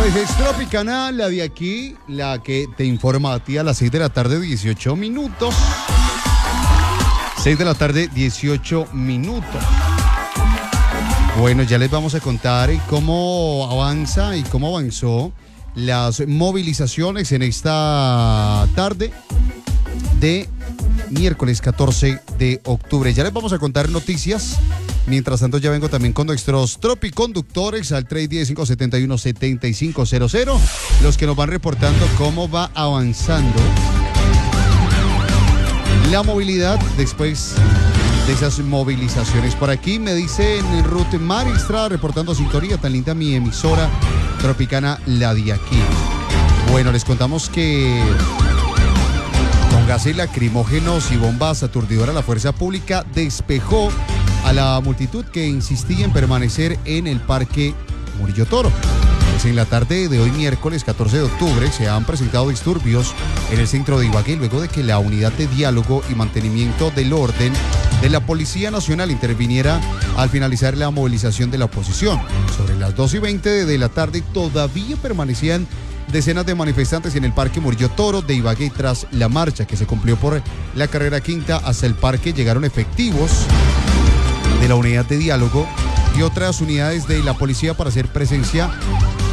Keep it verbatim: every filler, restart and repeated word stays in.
Pues es Tropicana, la de aquí, la que te informa a ti a las seis de la tarde, dieciocho minutos. seis de la tarde, dieciocho minutos. Bueno, ya les vamos a contar cómo avanza y cómo avanzó las movilizaciones en esta tarde de miércoles catorce de octubre. Ya les vamos a contar noticias. Mientras tanto, ya vengo también con nuestros tropiconductores al tres uno cero, cinco siete uno, siete cinco cero cero, los que nos van reportando cómo va avanzando la movilidad después de esas movilizaciones. Por aquí me dicen Ruth Mari Estrada reportando sintonía, tan linda mi emisora Tropicana, la de aquí. Bueno, les contamos que con gases lacrimógenos y bombas aturdidoras, la fuerza pública despejó a la multitud que insistía en permanecer en el Parque Murillo Toro. Pues en la tarde de hoy, miércoles catorce de octubre, se han presentado disturbios en el centro de Ibagué luego de que la Unidad de Diálogo y Mantenimiento del Orden de la Policía Nacional interviniera al finalizar la movilización de la oposición. Sobre las dos y veinte de la tarde todavía permanecían decenas de manifestantes en el Parque Murillo Toro de Ibagué. Tras la marcha que se cumplió por la carrera quinta hasta el parque, llegaron efectivos de la Unidad de Diálogo y otras unidades de la policía para hacer presencia